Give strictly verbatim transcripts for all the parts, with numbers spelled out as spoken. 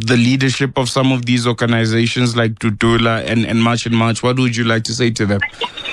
the leadership of some of these organizations like Dudula and, and March and March? What would you like to say to them?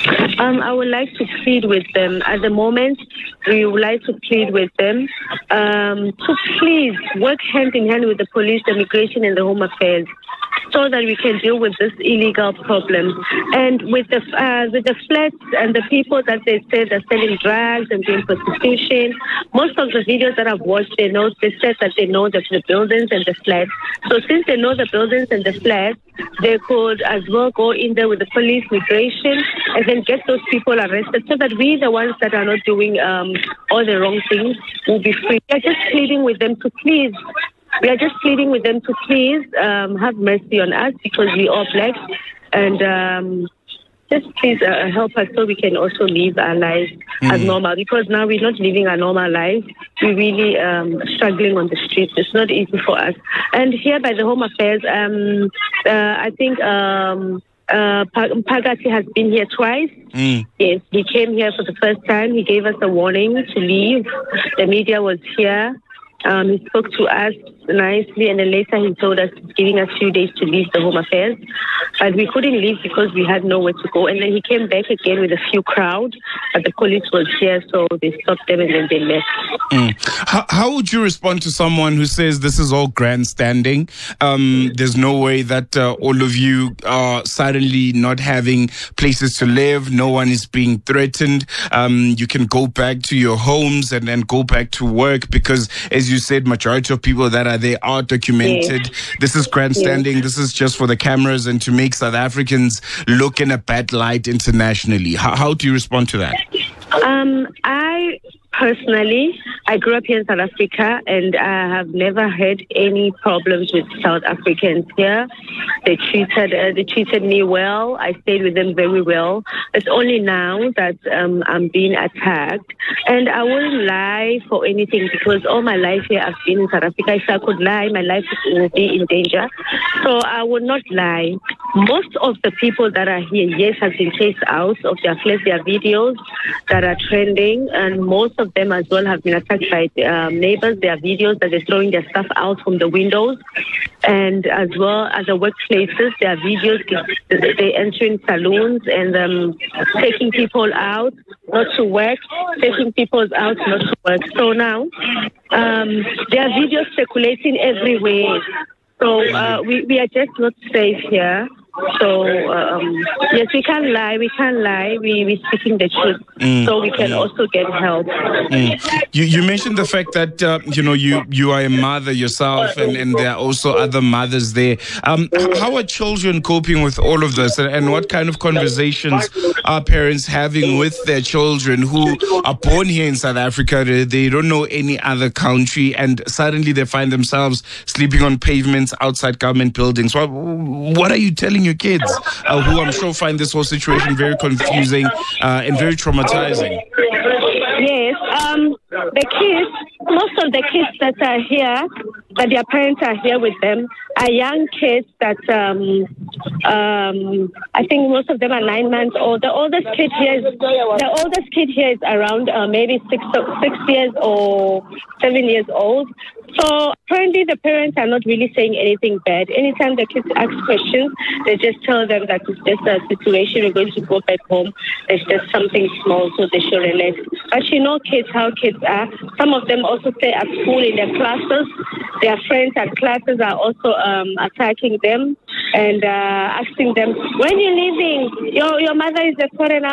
Um, I would like to plead with them. At the moment, we would like to plead with them um, to please work hand in hand with the police, the immigration, and the home affairs, so that we can deal with this illegal problem. And with the uh, with the flats and the people that they say they're selling drugs and doing prostitution, most of the videos that I've watched, they know they said that they know the, the buildings and the flats. So since they know the buildings and the flats, they could as well go in there with the police, immigration, and then get those people arrested, so that we, the ones that are not doing um, all the wrong things, will be free. We are just pleading with them to please. We are just pleading with them to please um, have mercy on us, because we are black, and um, just please uh, help us so we can also live our lives mm. as normal. Because now we're not living a normal life. We're really um, struggling on the streets. It's not easy for us. And here by the Home Affairs, um, uh, I think um, uh, Pagati has been here twice. Mm. Yes, he came here for the first time. He gave us a warning to leave. The media was here. Um, he spoke to us nicely, and then later he told us he's giving us a few days to leave the Home Affairs. But we couldn't leave because we had nowhere to go. And then he came back again with a few crowd, but the police was here, so they stopped them and then they left. Mm. How, how would you respond to someone who says this is all grandstanding? Um, there's no way that uh, all of you are suddenly not having places to live. No one is being threatened. Um, you can go back to your homes and then go back to work because, as you said, majority of people that are there are documented. Yes. This is grandstanding. Yes. This is just for the cameras and to make South Africans look in a bad light internationally. How, how do you respond to that? Um, I personally, I grew up here in South Africa, and I have never had any problems with South Africans here. They treated uh, they treated me well. I stayed with them very well. It's only now that um, I'm being attacked, and I wouldn't lie for anything, because all my life here I've been in South Africa. If I could lie, my life would be in danger. So I would not lie. Most of the people that are here, yes, have been chased out of their flats, their videos that are trending, and most of them as well have been attacked by um, neighbors. Their videos that they're throwing their stuff out from the windows, and as well as the workplaces, their videos they entering saloons and um, taking people out not to work, taking people out not to work. So now um, there are videos circulating everywhere. So uh, we we are just not safe here. So, um, yes, we can't lie, we can't lie, we, we're speaking the truth, mm. so we can mm. also get help. Mm. You, you mentioned the fact that, uh, you know, you, you are a mother yourself, and, and there are also other mothers there. Um, how are children coping with all of this, and, and what kind of conversations are parents having with their children who are born here in South Africa, they, they don't know any other country, and suddenly they find themselves sleeping on pavements outside government buildings? What, what are you telling your kids, uh, who I'm sure find this whole situation very confusing uh, and very traumatizing? Yes, um, the kids, most of the kids that are here, that their parents are here with them, are young kids that um, um, I think most of them are nine months old. The oldest kid here is the oldest kid here is around uh, maybe six six years or seven years old. So apparently the parents are not really saying anything bad. Anytime the kids ask questions, they just tell them that it's just a situation, we're going to go back home. It's just something small, so they should relax. But you know kids, how kids are. Some of them also stay at school in their classes. Their friends at classes are also um, attacking them and uh, asking them, when you're leaving, your, your mother is a foreigner,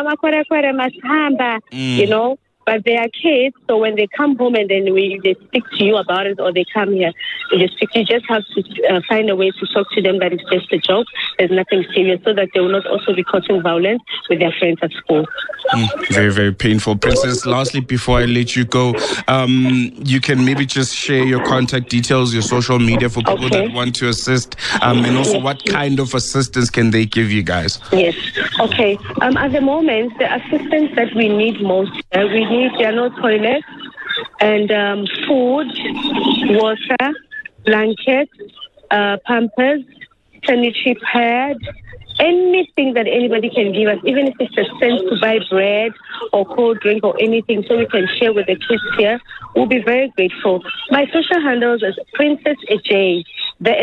mm. you know. But they are kids, so when they come home and then we, they speak to you about it, or they come here, they speak, you just have to uh, find a way to talk to them that it's just a joke, there's nothing serious, so that they will not also be causing violence with their friends at school. Mm, very, very painful. Princess, lastly, before I let you go, um, you can maybe just share your contact details, your social media for people okay. that want to assist, um, and also what kind of assistance can they give you guys? Yes, okay. Um, at the moment, the assistance that we need most, uh, we need there are no toilets, and um, food, water, blankets, uh, pampers, sanitary pad, anything that anybody can give us, even if it's a cent to buy bread or cold drink or anything, so we can share with the kids here, we'll be very grateful. My social handles is Princess J. The